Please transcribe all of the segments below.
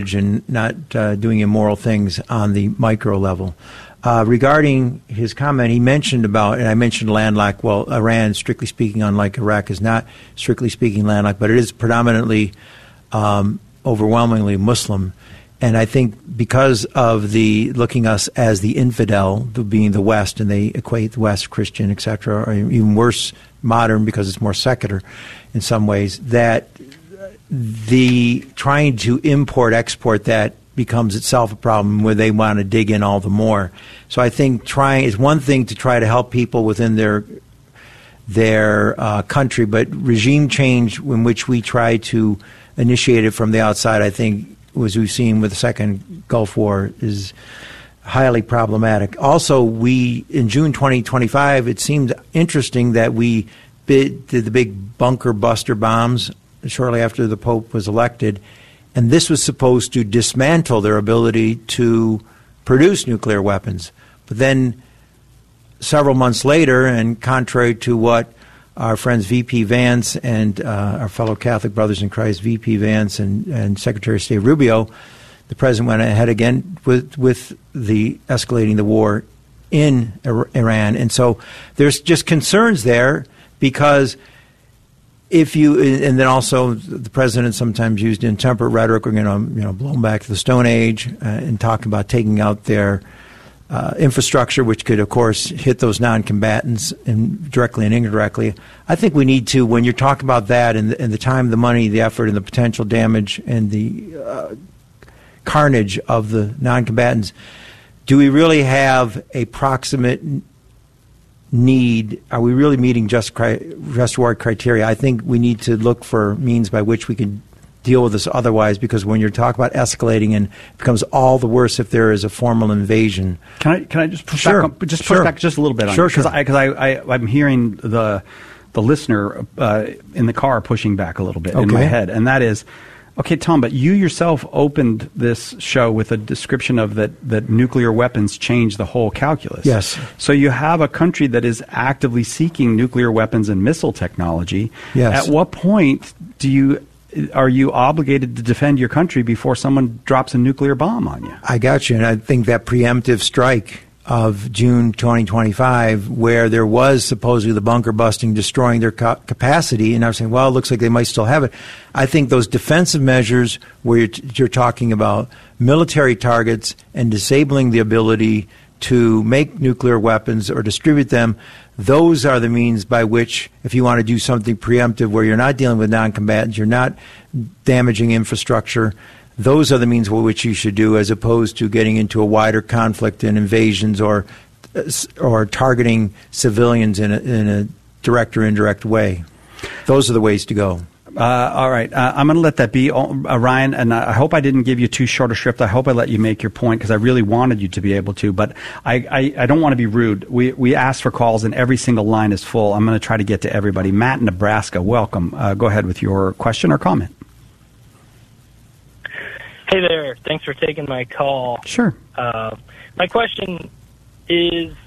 and not doing immoral things on the micro level. Regarding his comment, he mentioned about, and I mentioned landlocked. Well, Iran, strictly speaking, unlike Iraq, is not strictly speaking landlocked, but it is predominantly, overwhelmingly Muslim. And I think because of the looking us as the infidel, being the West, and they equate the West, Christian, etc., or even worse, modern, because it's more secular in some ways, that the trying to export that becomes itself a problem where they want to dig in all the more. So I think trying is one thing to try to help people within their country, but regime change in which we try to initiate it from the outside, I think, as we've seen with the second Gulf War, is highly problematic. Also, in June 2025, it seemed interesting that we did the big bunker buster bombs shortly after the Pope was elected, and this was supposed to dismantle their ability to produce nuclear weapons. But then several months later, and contrary to what our friends V.P. Vance and our fellow Catholic brothers in Christ, V.P. Vance and Secretary of State Rubio, the president went ahead again with the escalating the war in Iran. And so there's just concerns there because and then also the president sometimes used intemperate rhetoric. We're going to blow them back to the Stone Age and talk about taking out their infrastructure, which could, of course, hit those non-combatants directly and indirectly. I think we need to, when you're talking about that and the time, the money, the effort, and the potential damage and the carnage of the non-combatants, do we really have a proximate need? Are we really meeting just reward criteria? I think we need to look for means by which we can deal with this otherwise, because when you're talking about escalating, and it becomes all the worse if there is a formal invasion. Can I just push back? Push back just a little bit on it, because I'm hearing the listener in the car pushing back a little bit in my head, and that is, okay, Tom, but you yourself opened this show with a description of that nuclear weapons change the whole calculus. Yes. So you have a country that is actively seeking nuclear weapons and missile technology. Yes. At what point are you obligated to defend your country before someone drops a nuclear bomb on you? I got you, and I think that preemptive strike of June 2025, where there was supposedly the bunker busting, destroying their capacity, and I was saying, well, it looks like they might still have it. I think those defensive measures where you're talking about military targets and disabling the ability to make nuclear weapons or distribute them, those are the means by which, if you want to do something preemptive where you're not dealing with non-combatants, you're not damaging infrastructure, those are the means by which you should do, as opposed to getting into a wider conflict and invasions or targeting civilians in a direct or indirect way. Those are the ways to go. All right. I'm going to let that be, Ryan, and I hope I didn't give you too short a shrift. I hope I let you make your point, because I really wanted you to be able to, but I don't want to be rude. We asked for calls, and every single line is full. I'm going to try to get to everybody. Matt in Nebraska, welcome. Go ahead with your question or comment. Hey there. Thanks for taking my call. Sure. My question is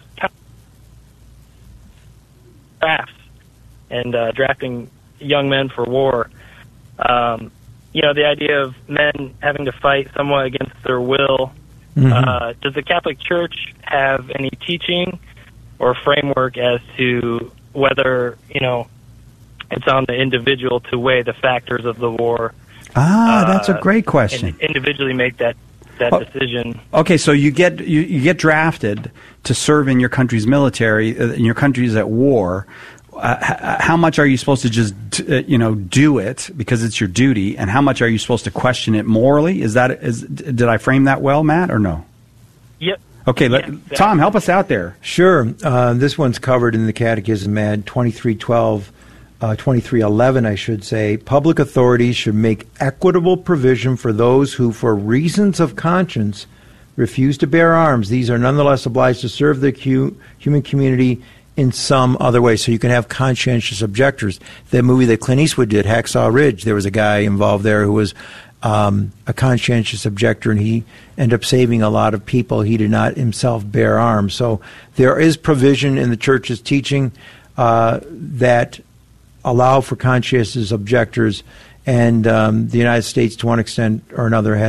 drafts and drafting young men for war. The idea of men having to fight somewhat against their will. Mm-hmm. Does the Catholic Church have any teaching or framework as to whether, it's on the individual to weigh the factors of the war? That's a great question. And individually make that decision. Okay, so you get drafted to serve in your country's military, and your country is at war. How much are you supposed to just do it because it's your duty, and how much are you supposed to question it morally? Did I frame that well, Matt, or no? Yep. Okay, Tom, help us out there. Sure. This one's covered in the Catechism, Matt, 2311, I should say. Public authorities should make equitable provision for those who, for reasons of conscience, refuse to bear arms. These are nonetheless obliged to serve the human community in some other way. So you can have conscientious objectors. The movie that Clint Eastwood did, Hacksaw Ridge, there was a guy involved there who was a conscientious objector, and he ended up saving a lot of people. He did not himself bear arms. So there is provision in the Church's teaching that allow for conscientious objectors, and the United States, to one extent or another, has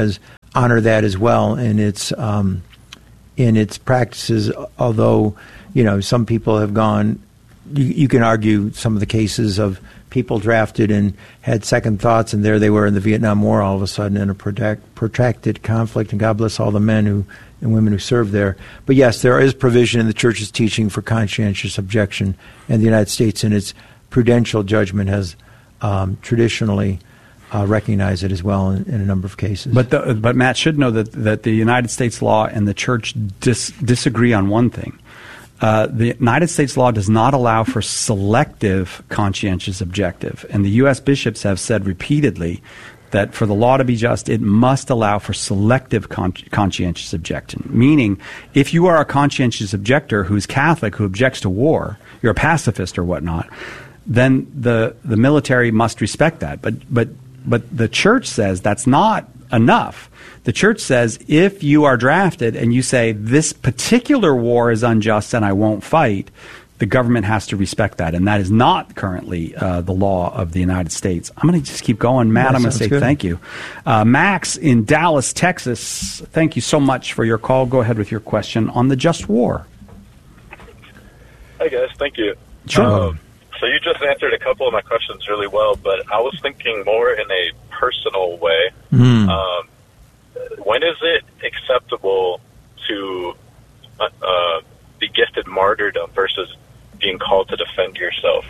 honor that as well in its practices. Although, some people have gone. You can argue some of the cases of people drafted and had second thoughts, and there they were in the Vietnam War all of a sudden in a protracted conflict, and God bless all the men and women who served there. But yes, there is provision in the Church's teaching for conscientious objection, and the United States in its prudential judgment has traditionally recognized it as well in a number of cases. But Matt should know that the United States law and the Church disagree on one thing. The United States law does not allow for selective conscientious objective, and the U.S. bishops have said repeatedly that for the law to be just, it must allow for selective conscientious objection. Meaning, if you are a conscientious objector who's Catholic, who objects to war, you're a pacifist or whatnot, then the military must respect that. But the Church says that's not enough. The Church says if you are drafted and you say this particular war is unjust and I won't fight, the government has to respect that, and that is not currently the law of the United States. I'm going to just keep going. Matt, I'm going to say good. Thank you. Max in Dallas, Texas, thank you so much for your call. Go ahead with your question on the just war. Hi, guys. Thank you. Sure. So you just answered a couple of my questions really well, but I was thinking more in a personal way. When is it acceptable to be gifted martyrdom versus being called to defend yourself?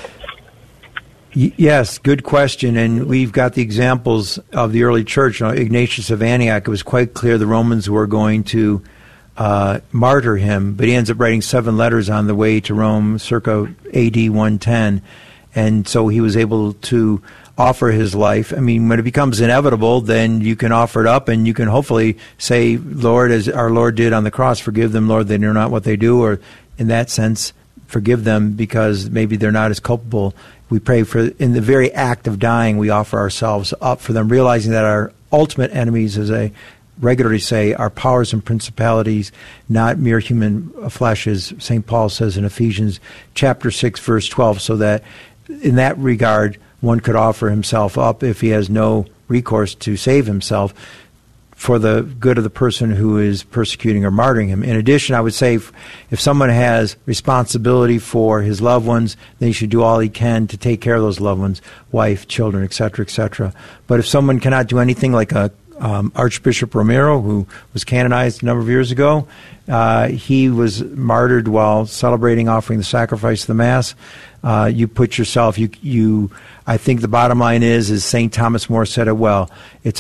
Yes, good question. And we've got the examples of the early church. Ignatius of Antioch, it was quite clear the Romans were going to martyr him, but he ends up writing 7 letters on the way to Rome circa AD 110. And so he was able to offer his life. I mean, when it becomes inevitable, then you can offer it up, and you can hopefully say, Lord, as our Lord did on the cross, forgive them, Lord, they know not what they do, or in that sense, forgive them because maybe they're not as culpable. We pray for, in the very act of dying, we offer ourselves up for them, realizing that our ultimate enemies, as I regularly say, are powers and principalities, not mere human flesh, as St. Paul says in Ephesians chapter 6, verse 12, so that in that regard, one could offer himself up if he has no recourse to save himself for the good of the person who is persecuting or martyring him. In addition, I would say if someone has responsibility for his loved ones, then he should do all he can to take care of those loved ones, wife, children, etc., etc. But if someone cannot do anything, like Archbishop Romero, who was canonized a number of years ago, he was martyred while celebrating, offering the sacrifice of the Mass. You put yourself, I think the bottom line is St. Thomas More said it well, it's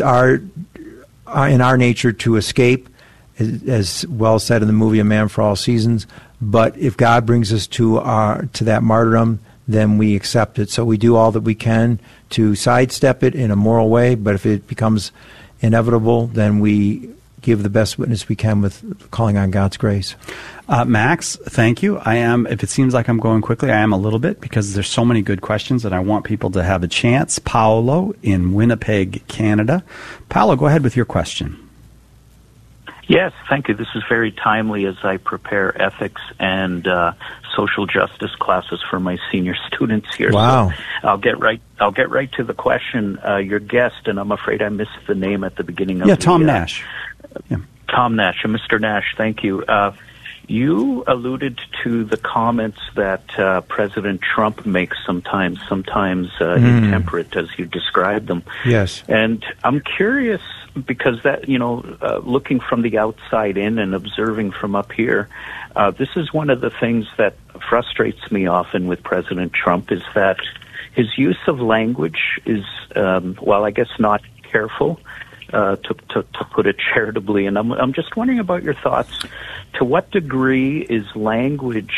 in our nature to escape, as well said in the movie A Man for All Seasons, but if God brings us to that martyrdom, then we accept it. So we do all that we can to sidestep it in a moral way, but if it becomes inevitable, then we give the best witness we can with calling on God's grace. Max, thank you. If it seems like I'm going quickly, I am a little bit, because there's so many good questions that I want people to have a chance. Paolo in Winnipeg, Canada. Paolo, go ahead with your question. Yes, thank you. This is very timely as I prepare ethics and social justice classes for my senior students here. Wow. So I'll get right to the question. Your guest, and I'm afraid I missed the name at the beginning of Tom Nash. Yeah. Tom Nash, Mr. Nash, thank you. You alluded to the comments that President Trump makes sometimes intemperate, as you described them. Yes. And I'm curious, because that, looking from the outside in and observing from up here, this is one of the things that frustrates me often with President Trump, is that his use of language is, I guess not careful, to put it charitably. And I'm just wondering about your thoughts. To what degree is language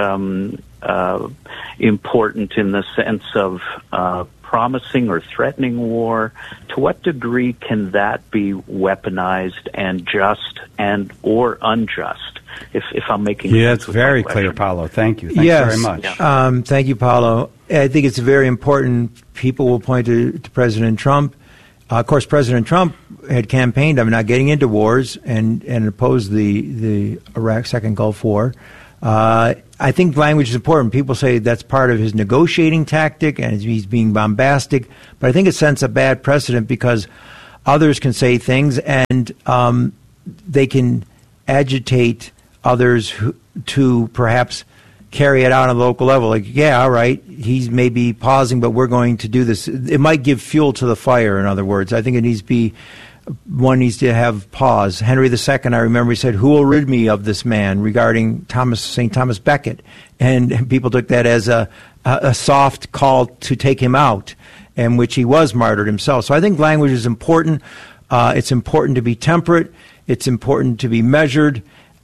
important in the sense of promising or threatening war? To what degree can that be weaponized and just and or unjust? If I'm making sense. Yeah, it's very clear, Paolo. Thank you. Thanks very much. Yeah. Thank you, Paolo. I think it's very important. People will point to President Trump. Of course, President Trump had campaigned on not getting into wars and opposed the Iraq Second Gulf War. I think language is important. People say that's part of his negotiating tactic and he's being bombastic. But I think it sets a bad precedent because others can say things, and they can agitate others to perhaps carry it out on the local level. Like, yeah, all right, he's maybe pausing, but we're going to do this. It might give fuel to the fire, in other words. I think it needs to be, one needs to have pause. Henry II, I remember, he said, "Who will rid me of this man?" regarding St. Thomas Becket. And people took that as a soft call to take him out, in which he was martyred himself. So I think language is important. It's important to be temperate. It's important to be measured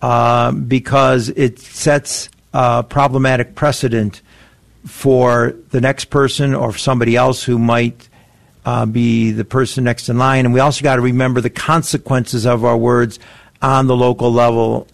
because it sets problematic precedent for the next person or for somebody else who might be the person next in line. And we also got to remember the consequences of our words on the local level.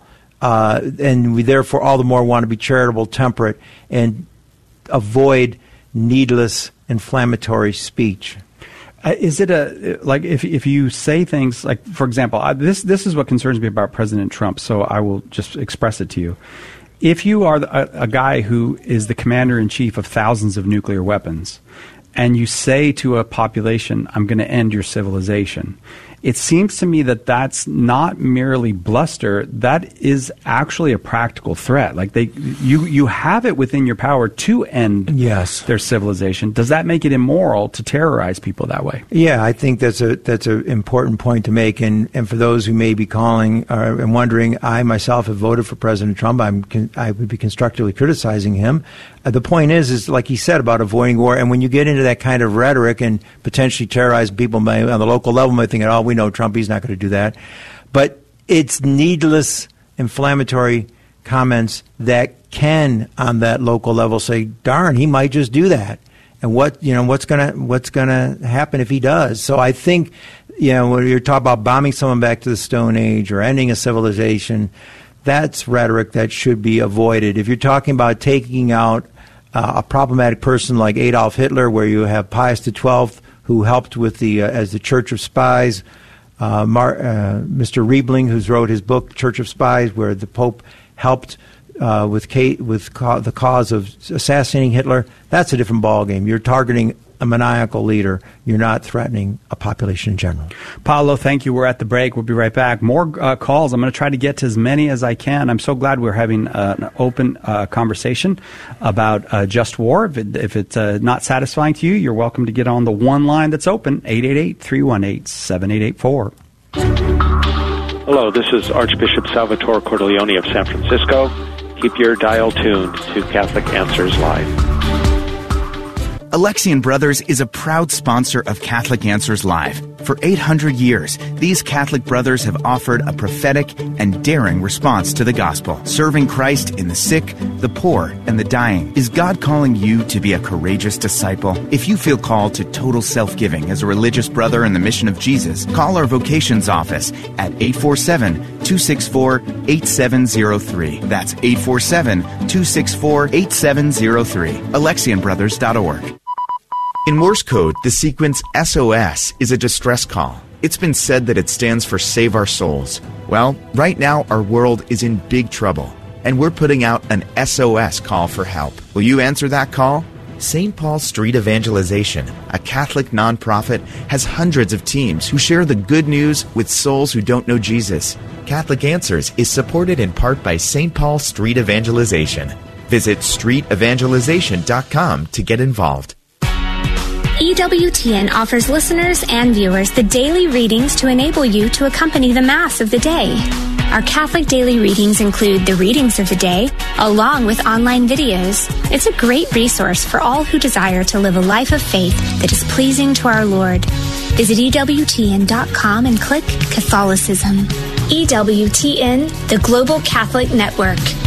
And we therefore all the more want to be charitable, temperate, and avoid needless inflammatory speech. Is it like if you say things like, for example, this is what concerns me about President Trump, so I will just express it to you. If you are a guy who is the commander-in-chief of thousands of nuclear weapons, and you say to a population, "I'm going to end your civilization," it seems to me that that's not merely bluster. That is actually a practical threat. Like you have it within your power to end their civilization. Does that make it immoral to terrorize people that way? Yeah, I think that's an important point to make. And for those who may be calling and wondering, I myself have voted for President Trump. I would be constructively criticizing him. The point is like he said about avoiding war. And when you get into that kind of rhetoric and potentially terrorize people on the local level, may think, "Oh, we know Trump, he's not going to do that." But it's needless inflammatory comments that can, on that local level, say, "Darn, he might just do that." And what's gonna happen if he does? So I think, when you're talking about bombing someone back to the Stone Age or ending a civilization, that's rhetoric that should be avoided. If you're talking about taking out a problematic person like Adolf Hitler, where you have Pius XII, who helped with as the Church of Spies, Mr. Riebling, who's wrote his book Church of Spies, where the Pope helped with the cause of assassinating Hitler, that's a different ballgame. You're targeting a maniacal leader. You're not threatening a population in general. Paolo, thank you. We're at the break. We'll be right back. More calls. I'm going to try to get to as many as I can. I'm so glad we're having an open conversation about just war. If it's not satisfying to you, you're welcome to get on the one line that's open, 888-318-7884. Hello, this is Archbishop Salvatore Cordileone of San Francisco. Keep your dial tuned to Catholic Answers Live. Alexian Brothers is a proud sponsor of Catholic Answers Live. For 800 years, these Catholic brothers have offered a prophetic and daring response to the gospel, serving Christ in the sick, the poor, and the dying. Is God calling you to be a courageous disciple? If you feel called to total self-giving as a religious brother in the mission of Jesus, call our vocations office at 847-264-8703. That's 847-264-8703. AlexianBrothers.org. In Morse code, the sequence SOS is a distress call. It's been said that it stands for Save Our Souls. Well, right now our world is in big trouble, and we're putting out an SOS call for help. Will you answer that call? St. Paul Street Evangelization, a Catholic nonprofit, has hundreds of teams who share the good news with souls who don't know Jesus. Catholic Answers is supported in part by St. Paul Street Evangelization. Visit streetevangelization.com to get involved. EWTN offers listeners and viewers the daily readings to enable you to accompany the Mass of the day. Our Catholic daily readings include the readings of the day, along with online videos. It's a great resource for all who desire to live a life of faith that is pleasing to our Lord. Visit EWTN.com and click Catholicism. EWTN, the Global Catholic Network.